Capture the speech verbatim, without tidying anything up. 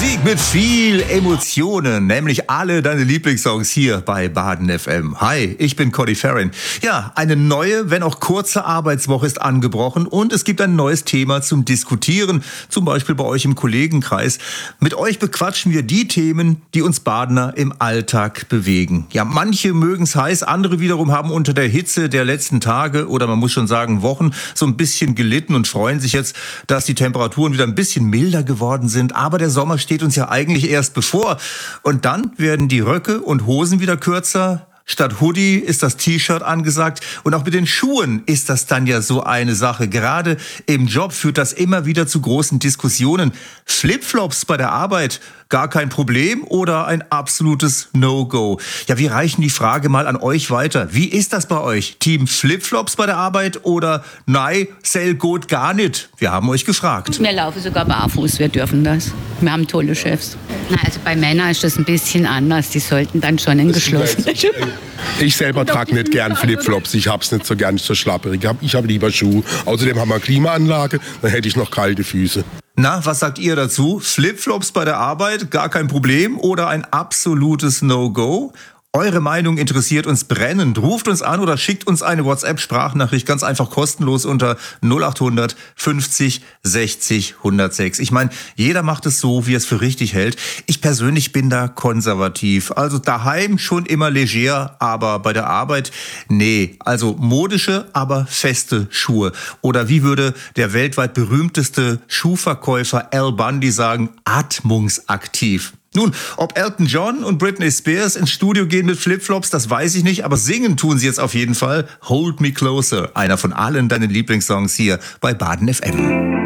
Musik mit viel Emotionen, nämlich alle deine Lieblingssongs hier bei Baden F M. Hi, ich bin Cody Farron. Ja, eine neue, wenn auch kurze Arbeitswoche ist angebrochen und es gibt ein neues Thema zum Diskutieren, zum Beispiel bei euch im Kollegenkreis. Mit euch bequatschen wir die Themen, die uns Badener im Alltag bewegen. Ja, manche mögen es heiß, andere wiederum haben unter der Hitze der letzten Tage oder man muss schon sagen Wochen so ein bisschen gelitten und freuen sich jetzt, dass die Temperaturen wieder ein bisschen milder geworden sind. Aber der Sommer steht uns ja eigentlich erst bevor. Und dann werden die Röcke und Hosen wieder kürzer. Statt Hoodie ist das T-Shirt angesagt. Und auch mit den Schuhen ist das dann ja so eine Sache. Gerade im Job führt das immer wieder zu großen Diskussionen. Flipflops bei der Arbeit, gar kein Problem oder ein absolutes No-Go? Ja, wir reichen die Frage mal an euch weiter. Wie ist das bei euch? Team Flipflops bei der Arbeit oder nein, sell gut gar nicht? Wir haben euch gefragt. Wir laufen sogar barfuß, wir dürfen das. Wir haben tolle Chefs. Na, also bei Männern ist das ein bisschen anders. Die sollten dann schon in geschlossenen Schuhen. Ich selber trage nicht gern Flipflops. Ich hab's nicht so gern, so schlapperig. Ich habe hab lieber Schuhe. Außerdem haben wir Klimaanlage, dann hätte ich noch kalte Füße. Na, was sagt ihr dazu? Flipflops bei der Arbeit, gar kein Problem oder ein absolutes No-Go? Eure Meinung interessiert uns brennend. Ruft uns an oder schickt uns eine WhatsApp-Sprachnachricht ganz einfach kostenlos unter null acht hundert fünfzig sechzig hundertsechs. Ich meine, jeder macht es so, wie er es für richtig hält. Ich persönlich bin da konservativ. Also daheim schon immer leger, aber bei der Arbeit, nee. Also modische, aber feste Schuhe. Oder wie würde der weltweit berühmteste Schuhverkäufer Al Bundy sagen, atmungsaktiv. Nun, ob Elton John und Britney Spears ins Studio gehen mit Flipflops, das weiß ich nicht, aber singen tun sie jetzt auf jeden Fall. Hold Me Closer, einer von allen deinen Lieblingssongs hier bei Baden F M.